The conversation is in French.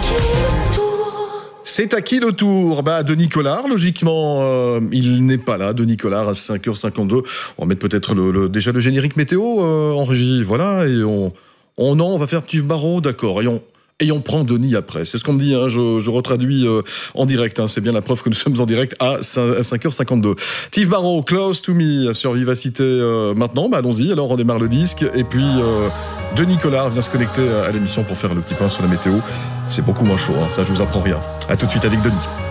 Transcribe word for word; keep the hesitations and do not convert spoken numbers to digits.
C'est à qui le tour? Bah, de Nicolas, logiquement, euh, il n'est pas là. De Nicolas à cinq heures cinquante-deux. On va mettre peut-être le, le, déjà le générique météo euh, en régie, voilà, et on, on, non, on va faire Tiff Barreau, d'accord, et on, et on prend Denis après. C'est ce qu'on me dit, hein, je, je retraduis euh, en direct, hein, c'est bien la preuve que nous sommes en direct à cinq heures cinquante-deux. Tiff Barreau, Close to Me, sur Vivacité euh, maintenant, bah allons-y, alors on démarre le disque, et puis euh, de Nicolas vient se connecter à l'émission pour faire le petit point sur la météo. C'est beaucoup moins chaud, hein, ça je vous apprends rien. À tout de suite avec Denis.